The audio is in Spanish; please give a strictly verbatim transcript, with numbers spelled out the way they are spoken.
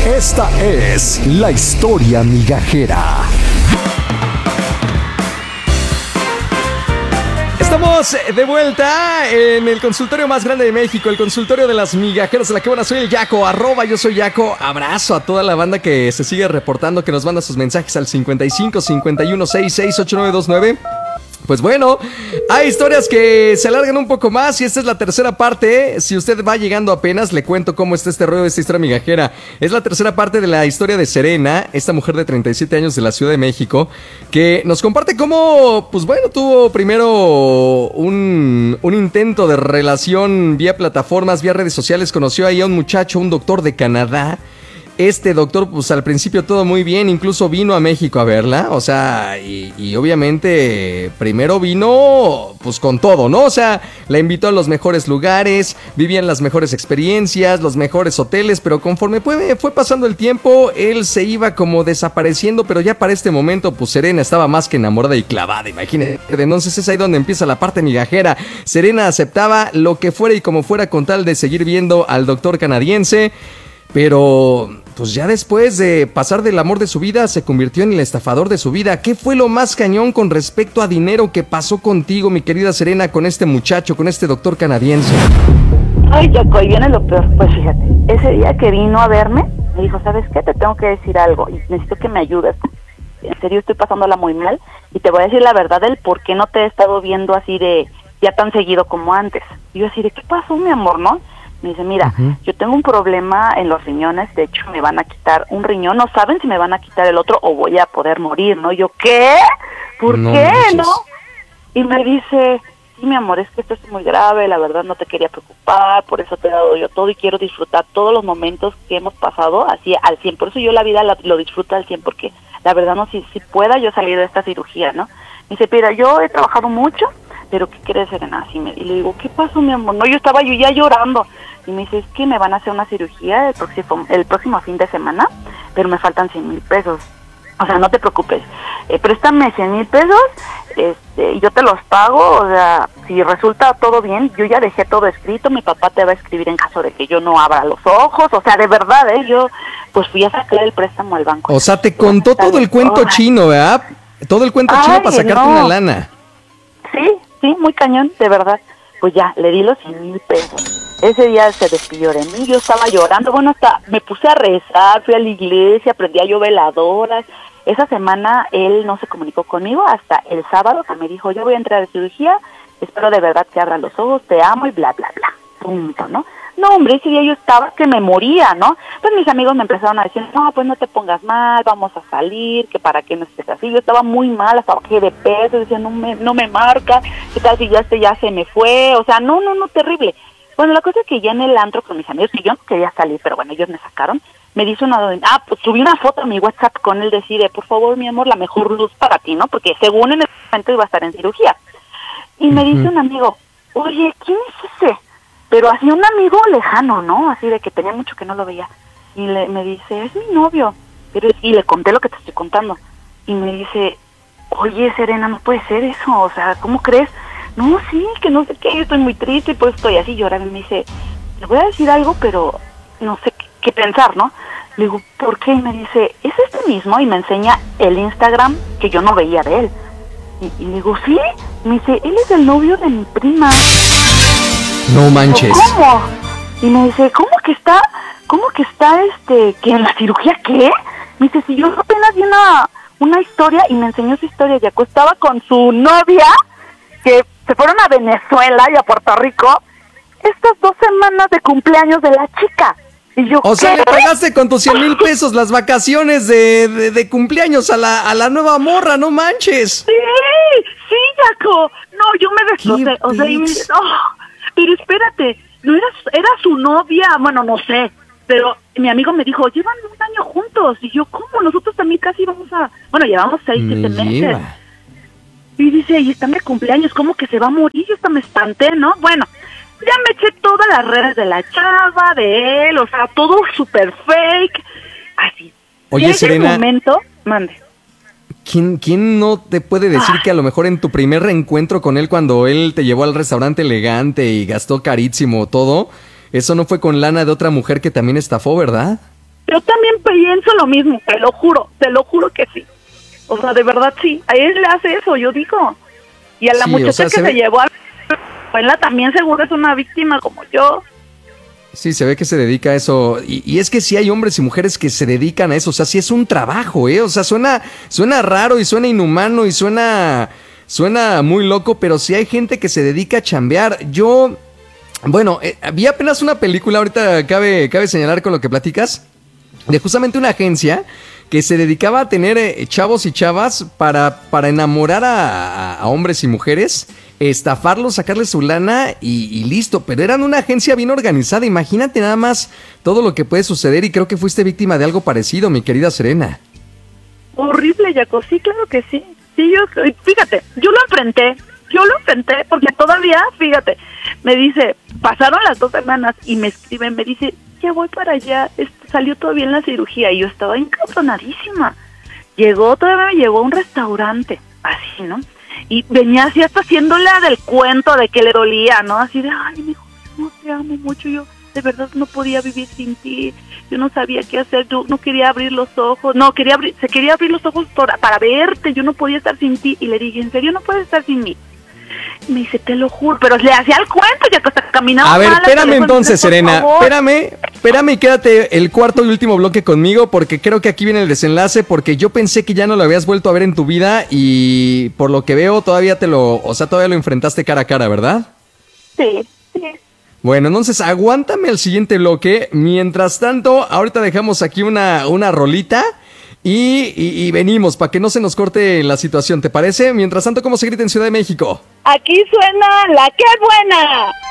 Esta es la historia migajera. Estamos de vuelta en el consultorio más grande de México, el consultorio de las migajeras de la que buena. Soy el Yaco, arroba yo soy Yaco. Abrazo a toda la banda que se sigue reportando, que nos manda sus mensajes al cincuenta y cinco, cincuenta y uno, sesenta y seis, ochenta y nueve veintinueve. Pues bueno, hay historias que se alargan un poco más y esta es la tercera parte. Si usted va llegando apenas, le cuento cómo está este rollo de esta historia migajera. Es la tercera parte de la historia de Serena, esta mujer de treinta y siete años de la Ciudad de México, que nos comparte cómo, pues bueno, tuvo primero un, un intento de relación vía plataformas, vía redes sociales. Conoció ahí a un muchacho, un doctor de Canadá. Este doctor, pues al principio todo muy bien, incluso vino a México a verla, o sea, y, y obviamente primero vino pues con todo, ¿no? O sea, la invitó a los mejores lugares, vivían las mejores experiencias, los mejores hoteles, pero conforme fue, fue pasando el tiempo, él se iba como desapareciendo, pero ya para este momento, pues Serena estaba más que enamorada y clavada, imagínate. Entonces es ahí donde empieza la parte migajera. Serena aceptaba lo que fuera y como fuera con tal de seguir viendo al doctor canadiense, pero pues ya después de pasar del amor de su vida, se convirtió en el estafador de su vida. ¿Qué fue lo más cañón con respecto a dinero que pasó contigo, mi querida Serena, con este muchacho, con este doctor canadiense? Ay, Yaco, ahí viene lo peor. Pues fíjate, ese día que vino a verme, me dijo, ¿sabes qué? Te tengo que decir algo y necesito que me ayudes. En serio, estoy pasándola muy mal y te voy a decir la verdad del por qué no te he estado viendo así de ya tan seguido como antes. Y yo así de, ¿qué pasó, mi amor, no? Me dice, mira, uh-huh. yo tengo un problema en los riñones, de hecho me van a quitar un riñón, no saben si me van a quitar el otro o voy a poder morir, ¿no? Yo, ¿qué? ¿Por no, qué, no? Y me dice, sí, mi amor, es que esto es muy grave, la verdad no te quería preocupar, por eso te he dado yo todo y quiero disfrutar todos los momentos que hemos pasado así al cien, por eso yo la vida la, lo disfruto al cien, porque la verdad no, si, si pueda yo salir de esta cirugía, ¿no? Me dice, mira, yo he trabajado mucho, pero ¿qué quieres, Serena? Así me, y le digo, ¿qué pasó, mi amor? No, yo estaba yo ya llorando. Y me dice, es que me van a hacer una cirugía el próximo, el próximo fin de semana, pero me faltan cien mil pesos. O sea, no te preocupes, eh, préstame cien mil pesos, este, y yo te los pago, o sea, si resulta todo bien, yo ya dejé todo escrito, mi papá te va a escribir en caso de que yo no abra los ojos, o sea, de verdad, ¿eh? Yo, pues fui a sacar el préstamo al banco. O sea, te contó todo el cuento oh, chino, ¿verdad? Todo el cuento Ay, chino para sacarte no. una lana. Sí, sí, muy cañón, de verdad. Pues ya, le di los cien mil pesos. Ese día se despidió de mí, yo estaba llorando, bueno, hasta me puse a rezar, fui a la iglesia, prendí a yo veladoras. Esa semana él no se comunicó conmigo hasta el sábado, que me dijo, yo voy a entrar a cirugía, espero de verdad que abran los ojos, te amo y bla, bla, bla, punto, ¿no? No, hombre, ese día yo estaba que me moría, ¿no? Pues mis amigos me empezaron a decir, no, pues no te pongas mal, vamos a salir, que para qué no estés así. Yo estaba muy mal, hasta bajé de peso, decía, no me, no me marca, qué tal si ya este ya se me fue, o sea, no, no, no, terrible. Bueno, la cosa es que ya en el antro con mis amigos, que yo no quería salir, pero bueno, ellos me sacaron, me dice una, ah, pues subí una foto a mi WhatsApp con él, decide, por favor, mi amor, la mejor luz para ti, ¿no? Porque según en ese momento iba a estar en cirugía. Y me dice un amigo, oye, ¿quién es ese? Pero así un amigo lejano, ¿no? Así de que tenía mucho que no lo veía. Y le, me dice, es mi novio. Pero, y le conté lo que te estoy contando. Y me dice, oye, Serena, no puede ser eso, o sea, ¿cómo crees? No, sí, que no sé qué, yo estoy muy triste y pues estoy así llorando. Y me dice, le voy a decir algo, pero no sé qué, qué pensar, ¿no? Le digo, ¿por qué? Y me dice, ¿es este mismo? Y me enseña el Instagram que yo no veía de él. Y, y le digo, ¿sí? Y me dice, él es el novio de mi prima. No manches. Digo, ¿cómo? Y me dice, ¿cómo que está? ¿Cómo que está este, que en la cirugía qué? Me dice, si yo apenas vi una, una historia y me enseñó su historia, ya estaba con su novia, que se fueron a Venezuela y a Puerto Rico, estas dos semanas de cumpleaños de la chica. Y yo, o sea, ¿qué? le pagaste con tus cien mil pesos las vacaciones de, de, de cumpleaños a la, a la nueva morra, no manches. Sí, sí, Jaco. No, yo me destrocé. O sea, y me, oh, pero espérate, no era, era su novia, bueno, no sé. Pero mi amigo me dijo, llevan un año juntos. Y yo, ¿cómo? Nosotros también casi vamos a... Bueno, llevamos seis, siete meses. Y dice, y está mi cumpleaños, ¿cómo que se va a morir? Yo hasta me espanté, ¿no? Bueno, ya me eché todas las redes de la chava, de él, o sea, todo súper fake. Así. Oye, Serena, momento, mande. ¿Quién, ¿Quién no te puede decir ah. que a lo mejor en tu primer reencuentro con él, cuando él te llevó al restaurante elegante y gastó carísimo todo, eso no fue con lana de otra mujer que también estafó, ¿verdad? Yo también pienso lo mismo, te lo juro, te lo juro que sí. O sea, de verdad sí, a él le hace eso, yo digo. Y a la Sí, muchacha o sea, que se se, ve- llevó a... Ella también seguro es una víctima como yo. Sí, se ve que se dedica a eso. Y, y es que sí hay hombres y mujeres que se dedican a eso. O sea, sí es un trabajo, ¿eh? O sea, suena, suena raro y suena inhumano y suena, suena muy loco, pero sí hay gente que se dedica a chambear. Yo, bueno, eh, vi apenas una película, ahorita cabe, cabe señalar con lo que platicas, de justamente una agencia que se dedicaba a tener eh, chavos y chavas para, para enamorar a, a- a hombres y mujeres, estafarlos, sacarles su lana y, y listo. Pero eran una agencia bien organizada. Imagínate nada más todo lo que puede suceder y creo que fuiste víctima de algo parecido, mi querida Serena. Horrible, Jaco, sí, claro que sí. Sí, yo, fíjate, yo lo enfrenté, yo lo enfrenté porque todavía, fíjate, me dice, pasaron las dos semanas y me escribe, me dice, ya voy para allá, es- salió todo bien la cirugía y yo estaba encabronadísima. Llegó, todavía me llegó a un restaurante, así, ¿no? Y venía así hasta haciéndola del cuento de que le dolía, ¿no? Así de, ay, mi hijo, no te amo mucho, yo de verdad no podía vivir sin ti, yo no sabía qué hacer, yo no quería abrir los ojos, no, quería abrir, se quería abrir los ojos para, para verte, yo no podía estar sin ti, y le dije, ¿en serio no puedes estar sin mí? Y me dice, te lo juro, pero le hacía el cuento, ya que hasta caminaba A ver, mal al espérame teléfono, entonces, por Serena. favor. Espérame, espérame y quédate el cuarto y último bloque conmigo porque creo que aquí viene el desenlace porque yo pensé que ya no lo habías vuelto a ver en tu vida y por lo que veo todavía te lo, o sea, todavía lo enfrentaste cara a cara, ¿verdad? Sí, sí. Bueno, entonces aguántame el siguiente bloque. Mientras tanto, ahorita dejamos aquí una, una rolita y, y, y venimos para que no se nos corte la situación, ¿te parece? Mientras tanto, ¿cómo se grita en Ciudad de México? Aquí suena la que buena.